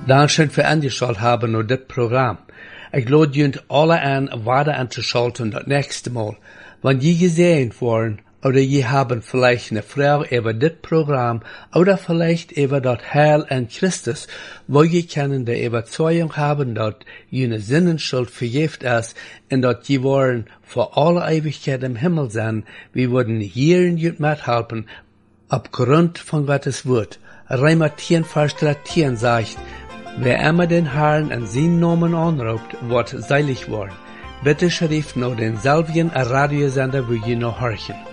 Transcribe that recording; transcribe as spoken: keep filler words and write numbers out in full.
Dankeschön für angeschaut haben und das Programm. Ich lade junt alle an, weiter anzuschalten das nächste Mal. Wenn je gesehen worden, oder je haben vielleicht eine Frage über das Programm, oder vielleicht über das Heil in Christus, wo je können die Überzeugung haben, dass jene Sinnenschuld vergift ist, und dass je wollen vor alle Ewigkeit im Himmel sein, wir würden hier in jut mithelfen, aufgrund von Gottes Wort. Römer zehn, Vers dreizehn sagt, wer immer den Herrn in seinen Namen anruft, wird seilig worden. Bitte schrift noch denselben Radiosender, wo ihr noch horchen.